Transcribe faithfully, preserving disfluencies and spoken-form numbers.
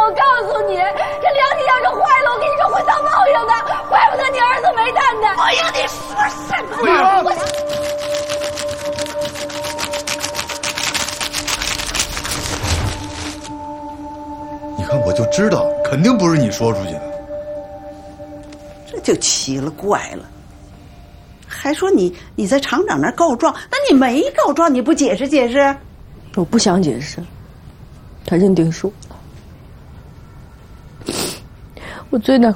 我告诉你，这良心要是坏了，我跟你说会遭报应的。怪不得你儿子没蛋呢。 哎呀，你说什么？ 我你看，我就知道，肯定不是你说出去的。 这就奇了怪了，还说你你在厂长那儿告状，那你没告状，你不解释解释？ 我不想解释，他认定是我。我最难